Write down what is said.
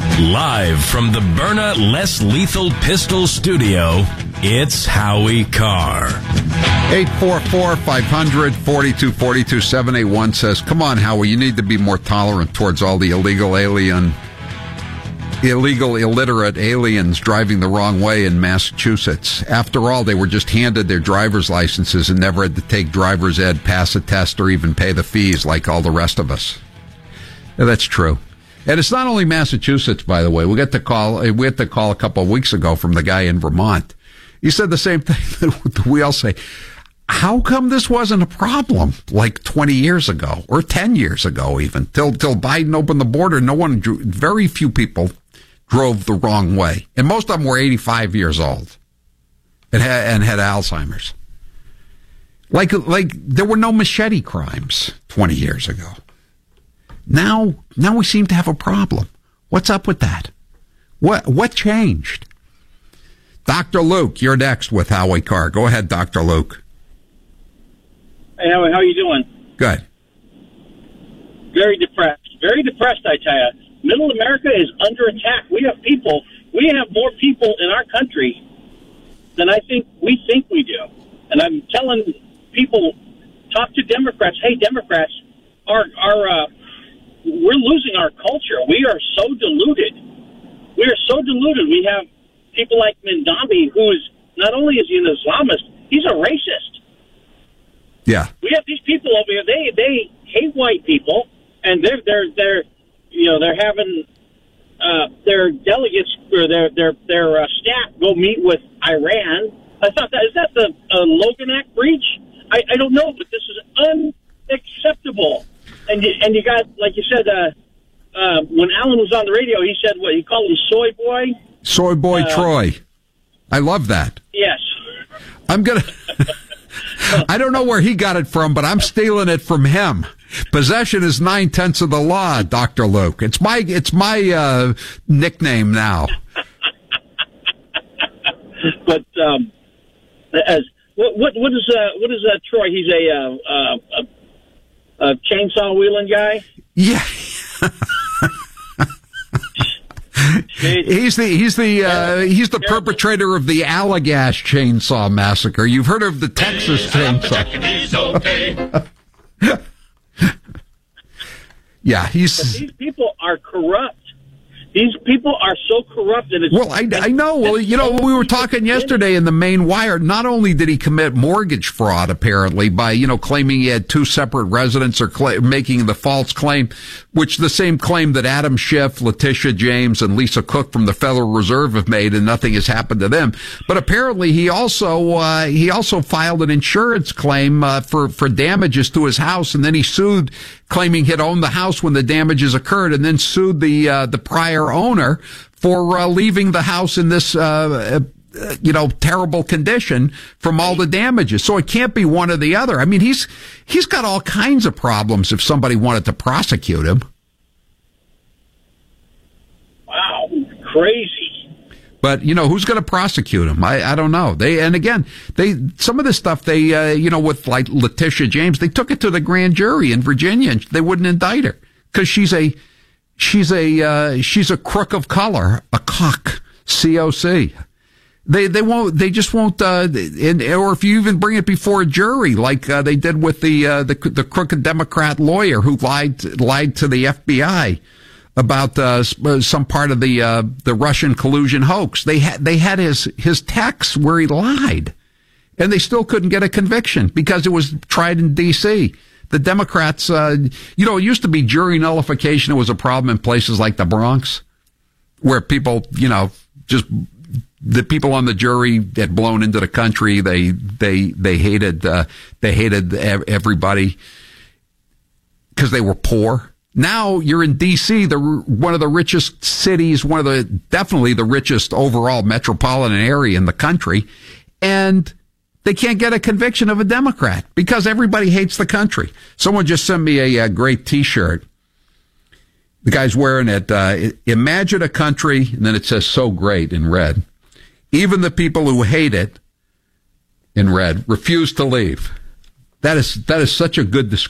Live from the Byrna Less Lethal Pistol Studio, it's Howie Carr. 844-500-4242-781 says, come on, Howie, you need to be more tolerant towards all the illegal, illiterate aliens driving the wrong way in Massachusetts. After all, they were just handed their driver's licenses and never had to take driver's ed, pass a test, or even pay the fees like all the rest of us. Yeah, that's true. And it's not only Massachusetts, by the way. We had to call a couple of weeks ago from the guy in Vermont. He said the same thing that we all say. How come this wasn't a problem like 20 years ago or 10 years ago even? Till Biden opened the border, very few people drove the wrong way. And most of them were 85 years old and had Alzheimer's. Like there were no machete crimes 20 years ago. Now we seem to have a problem. What's up with that? What changed? Dr. Luke, you're next with Howie Carr. Go ahead, Dr. Luke. Hey, Howie, how are you doing? Good. Very depressed. Very depressed, I tell you. Middle America is under attack. We have more people in our country than we think we do. And I'm telling people, talk to Democrats. Hey, Democrats, we're losing our culture. We are so deluded. We have people like Mandambi, who is not only is he an Islamist, he's a racist. Yeah. We have these people over here. They hate white people, and they're having their delegates or their staff go meet with Iran. I thought is that the Logan Act breach? I don't know, but this is unacceptable. And you got, like you said, when Alan was on the radio, he said what he called him soy boy. Soy boy Troy. I love that. Yes. I don't know where he got it from, but I'm stealing it from him. Possession is 9/10 of the law, Dr. Luke. It's my nickname now. But what is Troy? He's a chainsaw wheeling guy. Yeah. He's the perpetrator of the Allagash chainsaw massacre. You've heard of the Texas chainsaw. Yeah, these people are corrupt. These people are so corrupt that it's... Well, I know. Well, we were talking yesterday in the main wire. Not only did he commit mortgage fraud, apparently, by, claiming he had two separate residents or making the false claim, which the same claim that Adam Schiff, Letitia James, and Lisa Cook from the Federal Reserve have made, and nothing has happened to them. But apparently he also filed an insurance claim, for damages to his house, and then he sued, claiming he'd owned the house when the damages occurred, and then sued the prior owner for leaving the house in this terrible condition from all the damages. So it can't be one or the other. I mean, he's got all kinds of problems if somebody wanted to prosecute him. Wow, crazy. But, who's going to prosecute him? I don't know. Some of this stuff, with like Letitia James, they took it to the grand jury in Virginia and they wouldn't indict her because she's a crook of color, a cock, C-O-C. They just won't, or if you even bring it before a jury, like, they did with the crooked Democrat lawyer who lied to the FBI about, some part of the Russian collusion hoax. They had his texts where he lied, and they still couldn't get a conviction because it was tried in D.C. The Democrats, it used to be jury nullification. It was a problem in places like the Bronx where people, just the people on the jury had blown into the country. They hated everybody because they were poor. Now you're in D.C., one of the richest cities, definitely the richest overall metropolitan area in the country, and they can't get a conviction of a Democrat because everybody hates the country. Someone just sent me a great T-shirt. The guy's wearing it. Imagine a country, and then it says "so great" in red. Even the people who hate it, in red, refuse to leave. That is such a good description.